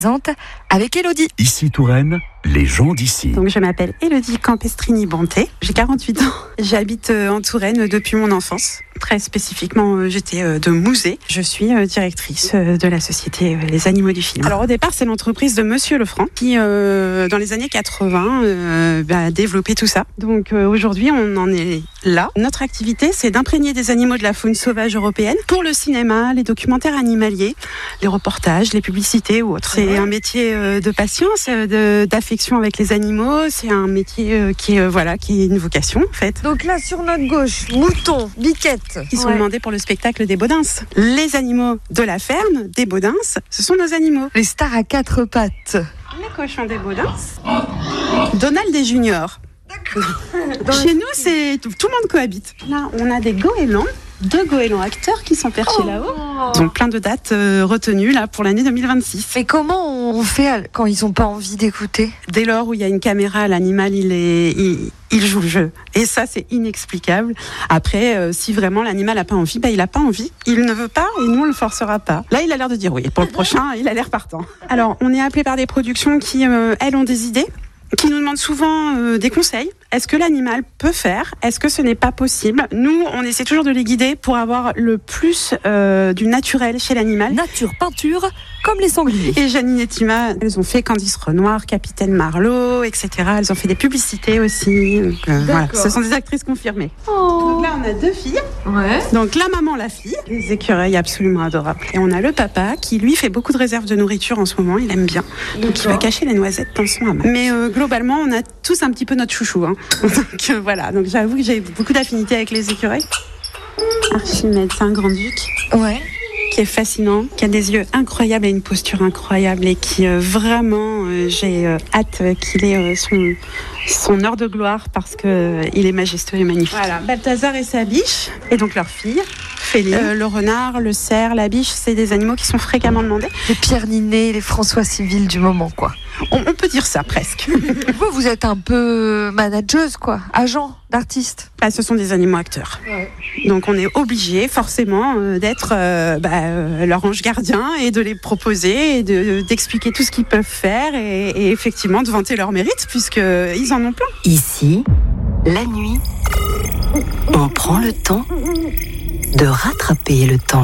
Avec Élodie. Ici Touraine, les gens d'ici. Donc je m'appelle Élodie Campestrini-Bonté, j'ai 48 ans, j'habite en Touraine depuis mon enfance. Très spécifiquement, j'étais de Mouzé. Je suis directrice de la société Les Animaux du Film. Alors au départ, c'est l'entreprise de Monsieur Lefranc qui, dans les années 80, a développé tout ça. Donc aujourd'hui, on en est là. Notre activité, c'est d'imprégner des animaux de la faune sauvage européenne pour le cinéma, les documentaires animaliers, les reportages, les publicités ou autres. C'est un métier de patience, d'affection avec les animaux. C'est un métier qui est une vocation en fait. Donc là, sur notre gauche, moutons, biquettes. Qui sont demandés pour le spectacle des Baudins. Les animaux de la ferme des Baudins, ce sont nos animaux. Les stars à quatre pattes. Les cochons des Baudins. Donald et Junior. Chez nous, tout le monde cohabite. Là, on a des goélands. 2 goélands acteurs qui sont perchés là-haut. Ils ont plein de dates retenues là pour l'année 2026. Mais comment on fait quand ils n'ont pas envie d'écouter ? Dès lors où il y a une caméra, l'animal il joue le jeu. Et ça, c'est inexplicable. Après, si vraiment l'animal n'a pas envie, il n'a pas envie. Il ne veut pas et nous, on le forcera pas. Là, il a l'air de dire oui. Pour le prochain, il a l'air partant. Alors, on est appelé par des productions qui, elles, ont des idées, qui nous demandent souvent des conseils. Est-ce que l'animal peut faire ? Est-ce que ce n'est pas possible ? Nous, on essaie toujours de les guider pour avoir le plus du naturel chez l'animal. Nature, peinture, comme les sangliers. Et Janine et Tima, elles ont fait Candice Renoir, Capitaine Marlowe, etc. Elles ont fait des publicités aussi. Donc, voilà, ce sont des actrices confirmées. Oh. Donc là, on a 2 filles. Ouais. Donc la maman, la fille. Les écureuils absolument adorables. Et on a le papa qui, lui, fait beaucoup de réserves de nourriture en ce moment. Il aime bien. Donc il va cacher les noisettes dans son hamac. Mais globalement, on a tous un petit peu notre chouchou. Hein. Donc voilà, donc j'avoue que j'ai beaucoup d'affinité avec les écureuils. Archimède, c'est un grand-duc. Ouais. Qui est fascinant, qui a des yeux incroyables et une posture incroyable et qui vraiment, j'ai hâte qu'il ait son heure de gloire parce que il est majestueux et magnifique. Voilà, Balthazar et sa biche, et donc leur fille, Féline. Le renard, le cerf, la biche, c'est des animaux qui sont fréquemment demandés. Les Pierre Ninet, les François Civil du moment, quoi. On peut dire ça, presque. Vous êtes un peu manageuse, quoi, agent d'artiste. Ce sont des animaux acteurs. Ouais. Donc on est obligé forcément d'être leur ange gardien et de les proposer et d'expliquer tout ce qu'ils peuvent faire et effectivement de vanter leurs mérites puisqu'ils en ont plein. Ici, la nuit, on prend le temps de rattraper le temps.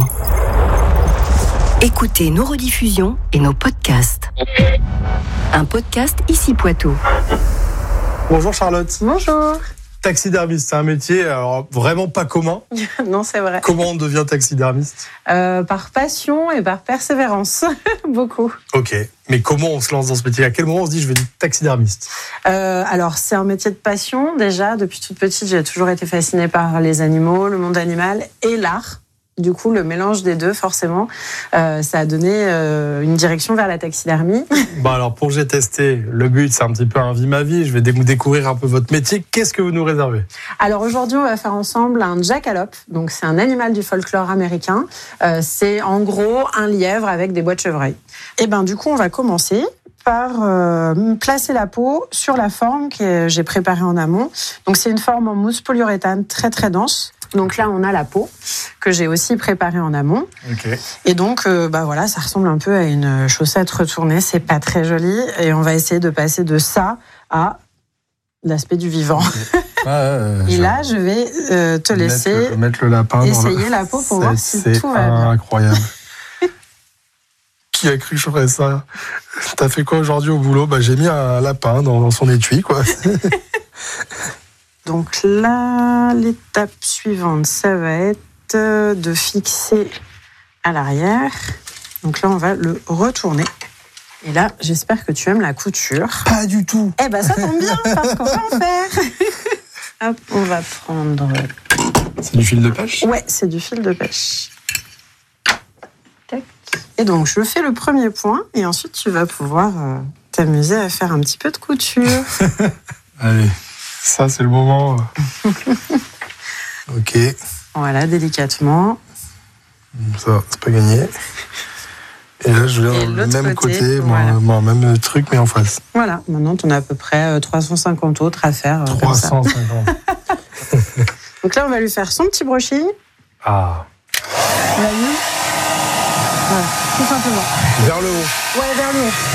Écoutez nos rediffusions et nos podcasts. Un podcast Ici Poitou. Bonjour Charlotte. Bonjour. Taxidermiste, c'est un métier alors vraiment pas commun. Non, c'est vrai. Comment on devient taxidermiste ? Par passion et par persévérance, beaucoup. Ok, mais comment on se lance dans ce métier ? À quel moment on se dit je vais être taxidermiste ? Alors, c'est un métier de passion. Déjà, depuis toute petite, j'ai toujours été fascinée par les animaux, le monde animal et l'art. Du coup, le mélange des deux, forcément, ça a donné une direction vers la taxidermie. Bon, alors, pour J'ai testé, le but, c'est un petit peu un vie ma vie. Je vais découvrir un peu votre métier. Qu'est-ce que vous nous réservez ? Alors, aujourd'hui, on va faire ensemble un jackalope. Donc, c'est un animal du folklore américain. C'est en gros un lièvre avec des bois de chevreuil. Et du coup, on va commencer par placer la peau sur la forme que j'ai préparée en amont. Donc, c'est une forme en mousse polyuréthane très, très dense. Donc là, on a la peau que j'ai aussi préparée en amont. Okay. Et donc, voilà, ça ressemble un peu à une chaussette retournée. C'est pas très joli. Et on va essayer de passer de ça à l'aspect du vivant. Okay. Et là, je vais te laisser mettre le lapin essayer la peau pour voir si tout va bien. C'est incroyable. Qui a cru que je ferais ça ? T'as fait quoi aujourd'hui au boulot ? J'ai mis un lapin dans son étui, quoi. Donc là, l'étape suivante, ça va être de fixer à l'arrière. Donc là, on va le retourner. Et là, j'espère que tu aimes la couture. Pas du tout. Ça tombe bien, parce qu'on va en faire. Hop, on va prendre... C'est du fil de pêche ? Ouais, c'est du fil de pêche. Tac. Et donc, je fais le premier point, et ensuite, tu vas pouvoir t'amuser à faire un petit peu de couture. Allez. Ça, c'est le moment. Ok. Voilà, délicatement. Ça, c'est pas gagné. Et là, je viens le même côté, voilà. Même truc, mais en face. Voilà, maintenant, on a à peu près 350 autres à faire. 350. Donc là, on va lui faire son petit brushing. Ah. Voilà, tout simplement. Vers le haut. Ouais, vers le haut.